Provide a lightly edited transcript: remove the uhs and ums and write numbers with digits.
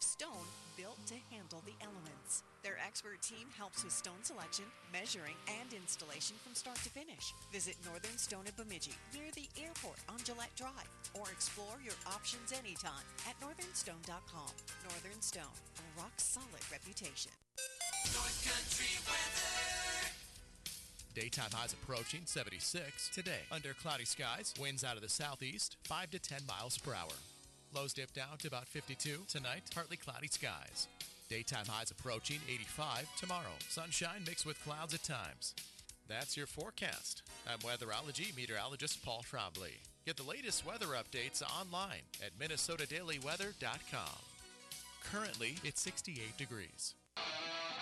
stone built to handle the elements. Their expert team helps with stone selection, measuring, and installation from start to finish. Visit Northern Stone in Bemidji, near the airport on Gillette Drive, or explore your options anytime at northernstone.com. Northern Stone, a rock-solid reputation. North Country weather. Daytime highs approaching 76 today. Under cloudy skies, winds out of the southeast, 5 to 10 miles per hour. Lows dip down to about 52 tonight, partly cloudy skies. Daytime highs approaching 85 tomorrow. Sunshine mixed with clouds at times. That's your forecast. I'm weatherology meteorologist Paul Trombley. Get the latest weather updates online at minnesotadailyweather.com. Currently, it's 68 degrees.